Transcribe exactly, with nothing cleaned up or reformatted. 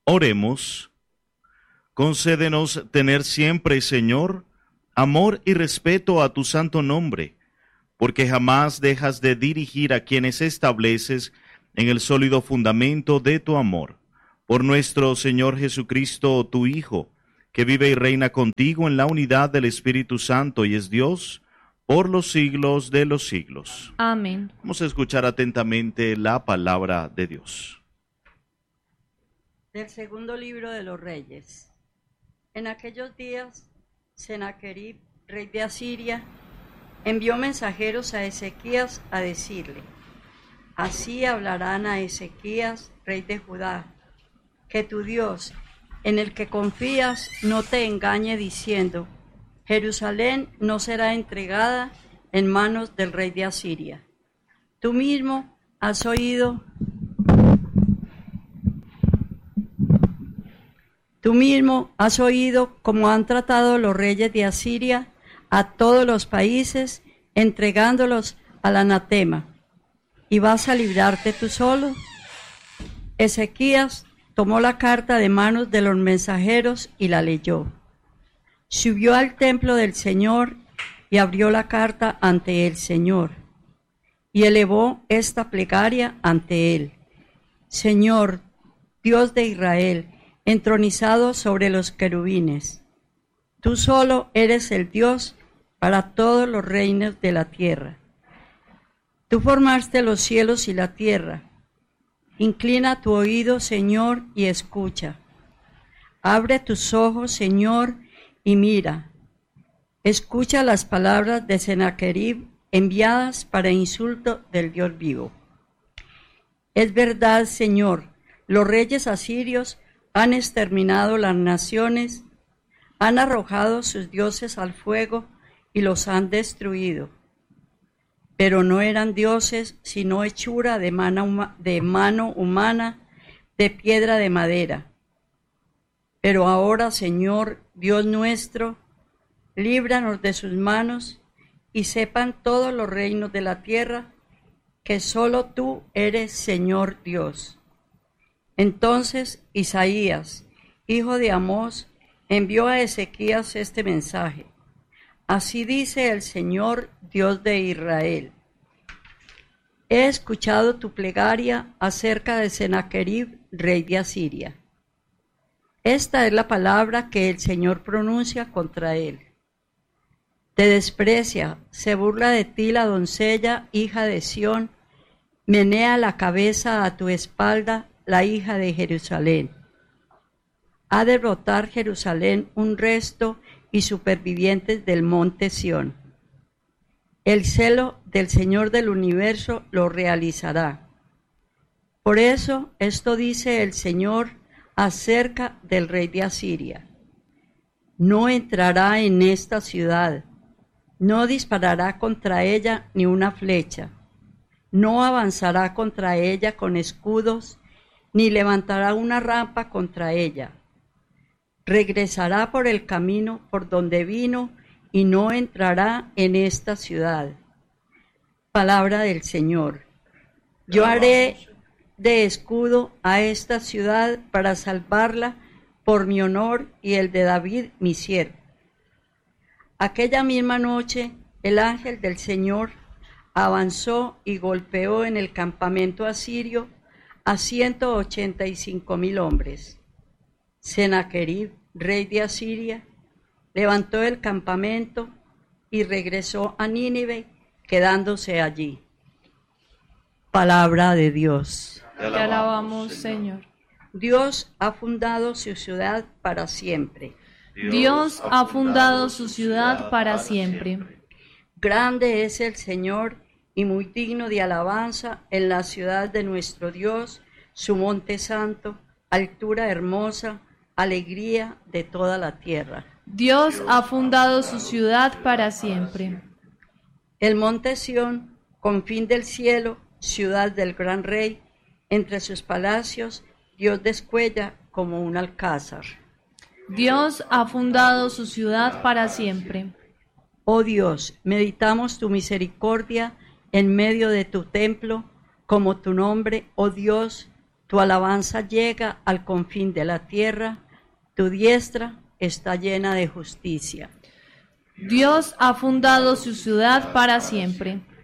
Oremos. Concédenos tener siempre, Señor, amor y respeto a tu santo nombre, porque jamás dejas de dirigir a quienes estableces en el sólido fundamento de tu amor. Por nuestro Señor Jesucristo, tu Hijo, que vive y reina contigo en la unidad del Espíritu Santo y es Dios por los siglos de los siglos. Amén. Vamos a escuchar atentamente la palabra de Dios. Del segundo libro de los Reyes. En aquellos días, Sennacherib, rey de Asiria, envió mensajeros a Ezequías a decirle: así hablarán a Ezequías, rey de Judá, que tu Dios, en el que confías, no te engañe diciendo: Jerusalén no será entregada en manos del rey de Asiria. Tú mismo has oído, tú mismo has oído cómo han tratado los reyes de Asiria a todos los países, entregándolos al anatema. ¿Y vas a librarte tú solo? Ezequías tomó la carta de manos de los mensajeros y la leyó. Subió al templo del Señor y abrió la carta ante el Señor, y elevó esta plegaria ante él: Señor, Dios de Israel, entronizado sobre los querubines, tú solo eres el Dios para todos los reinos de la tierra. Tú formaste los cielos y la tierra. Inclina tu oído, Señor, y escucha. Abre tus ojos, Señor, y mira. Escucha las palabras de Sennacherib enviadas para insulto del Dios vivo. Es verdad, Señor, los reyes asirios han exterminado las naciones, han arrojado sus dioses al fuego y los han destruido. Pero no eran dioses, sino hechura de mano, de mano humana, de piedra de madera. Pero ahora, Señor, Dios nuestro, líbranos de sus manos, y sepan todos los reinos de la tierra que solo tú eres Señor Dios. Entonces Isaías, hijo de Amós, envió a Ezequías este mensaje: así dice el Señor, Dios de Israel: he escuchado tu plegaria acerca de Sennacherib, rey de Asiria. Esta es la palabra que el Señor pronuncia contra él. Te desprecia, se burla de ti la doncella, hija de Sión, menea la cabeza a tu espalda la hija de Jerusalén. Ha de brotar Jerusalén un resto y supervivientes del monte Sión. El celo del Señor del universo lo realizará. Por eso esto dice el Señor acerca del rey de Asiria: no entrará en esta ciudad, no disparará contra ella ni una flecha, no avanzará contra ella con escudos, ni levantará una rampa contra ella. Regresará por el camino por donde vino y no entrará en esta ciudad. Palabra del Señor. Yo haré de escudo a esta ciudad para salvarla por mi honor y el de David mi siervo. Aquella misma noche el ángel del Señor avanzó y golpeó en el campamento asirio a ciento ochenta y cinco mil hombres. Sennacherib, rey de Asiria, levantó el campamento y regresó a Nínive, quedándose allí. Palabra de Dios. Te alabamos, Señor. Dios ha fundado su ciudad para siempre. Dios ha fundado su ciudad para siempre. Grande es el Señor y muy digno de alabanza en la ciudad de nuestro Dios, su monte santo, altura hermosa, alegría de toda la tierra. Dios ha fundado su ciudad para siempre. El monte Sión, confín del cielo, ciudad del gran rey, entre sus palacios Dios descuella como un alcázar. Dios ha fundado su ciudad para siempre. Oh Dios, meditamos tu misericordia en medio de tu templo, como tu nombre, oh Dios, Tu alabanza llega al confín de la tierra, tu diestra está llena de justicia. Dios ha fundado su ciudad para siempre.